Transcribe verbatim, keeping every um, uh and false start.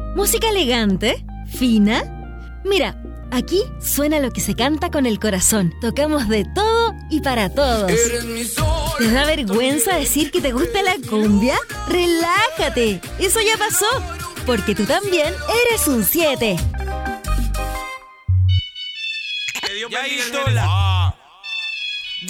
¿Música elegante? ¿Fina? Mira, aquí suena lo que se canta con el corazón. Tocamos de todo y para todos. ¿Te da vergüenza decir que te gusta la cumbia? ¡Relájate! Eso ya pasó, porque tú también eres un siete. Ya hizo la...